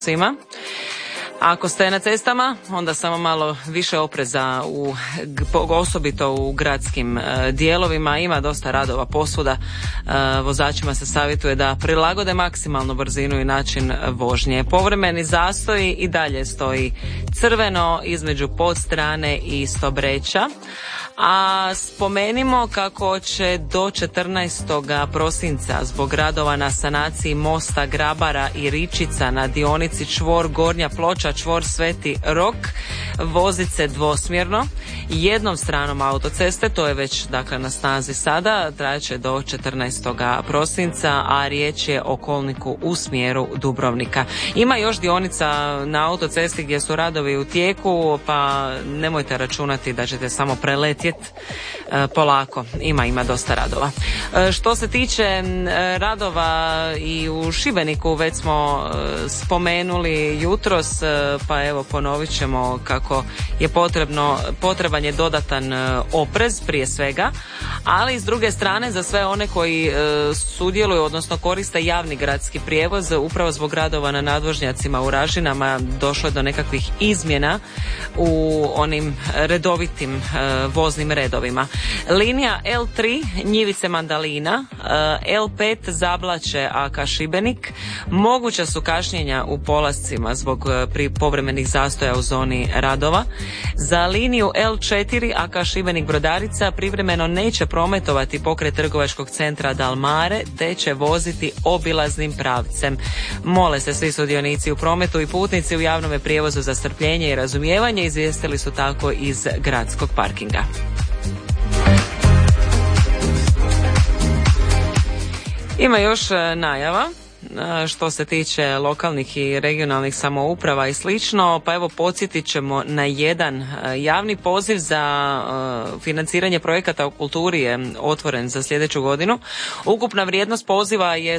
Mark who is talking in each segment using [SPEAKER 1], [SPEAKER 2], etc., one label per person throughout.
[SPEAKER 1] svima. Ako ste na cestama, onda samo malo više opreza, osobito u gradskim dijelovima. Ima dosta radova posvuda. Vozačima se savjetuje da prilagode maksimalnu brzinu i način vožnje. Povremeni zastoji i dalje stoji crveno između Podstrane i Stobreća. A spomenimo kako će do 14. prosinca zbog radova na sanaciji mosta Grabara i Ričica na dionici čvor Gornja Ploča, čvor Sveti Rok vozit se dvosmjerno jednom stranom autoceste, to je već dakle na snazi sada, trajaće do 14. prosinca, a riječ je o kolniku u smjeru Dubrovnika. Ima još dionica na autocesti gdje su radovi u tijeku, pa nemojte računati da ćete samo preletjeti polako, ima dosta radova. Što se tiče radova i u Šibeniku, već smo spomenuli jutros, pa evo ponovit ćemo kako je potreban je dodatan oprez prije svega, ali s druge strane za sve one koji sudjeluju, odnosno koriste javni gradski prijevoz, upravo zbog radova na nadvožnjacima u Ražinama došlo je do nekakvih izmjena u onim redovitim voznim redovima. Linija L3 Njivice Mandalina, L5 Zablaće Aka Šibenik, moguća su kašnjenja u polascima zbog povremenih zastoja u zoni radova. Za liniju L4 Aka Šibenik Brodarica privremeno neće prometovati pokraj trgovačkog centra Dalmare, te će voziti obilaznim pravcem. Mole se svi sudionici u prometu i putnici u javnom prijevozu za strpljenje i razumijevanje, izvijestili su tako iz gradskog parkinga. Ima još najava što se tiče lokalnih i regionalnih samouprava i slično, pa evo podsjetit ćemo na jedan javni poziv za financiranje projekata u kulturi je otvoren za sljedeću godinu. Ukupna vrijednost poziva je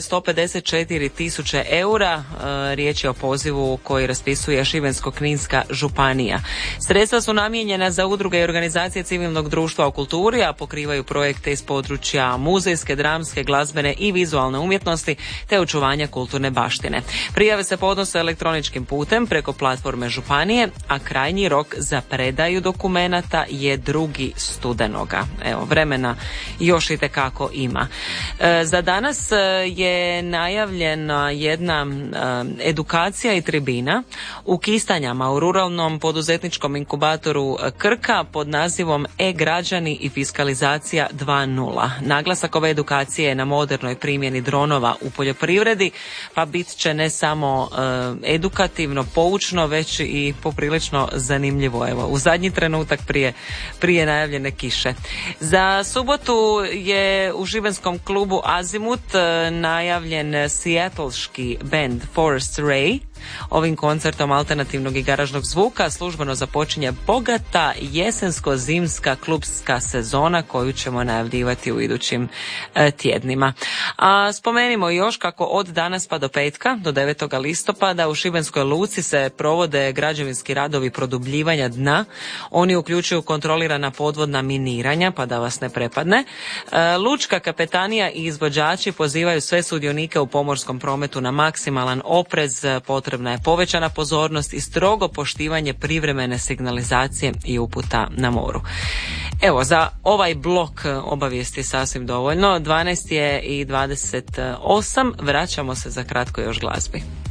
[SPEAKER 1] 154.000 eura. Riječ je o pozivu koji raspisuje Šibensko-kninska županija. Sredstva su namijenjena za udruge i organizacije civilnog društva u kulturi, a pokrivaju projekte iz područja muzejske, dramske, glazbene i vizualne umjetnosti te očuvanja kulturne baštine. Prijave se podnose elektroničkim putem preko platforme županije, a krajnji rok za predaju dokumenata je 2. studenoga. Evo, vremena još itekako ima. Za danas je najavljena jedna edukacija i tribina u Kistanjama u ruralnom poduzetničkom inkubatoru Krka pod nazivom E-građani i fiskalizacija 2.0. Naglasak ove edukacije je na modernoj primjeni dronova u poljoprivredi, pa bit će ne samo edukativno, poučno, već i poprilično zanimljivo. Evo, u zadnji trenutak prije najavljene kiše. Za subotu je u šibenskom klubu Azimut najavljen sijatlški band Forest Ray. Ovim koncertom alternativnog i garažnog zvuka službeno započinje bogata jesensko-zimska klubska sezona koju ćemo najavljivati u idućim tjednima. A spomenimo još kako od danas pa do petka, do 9. listopada u Šibenskoj luci se provode građevinski radovi produbljivanja dna. Oni uključuju kontrolirana podvodna miniranja, pa da vas ne prepadne. Lučka kapetanija i izvođači pozivaju sve sudionike u pomorskom prometu na maksimalan oprez. Potrebna je povećana pozornost i strogo poštivanje privremene signalizacije i uputa na moru. Evo, za ovaj blok obavijesti sasvim dovoljno. 12 je i 28. Vraćamo se za kratko još glazbi.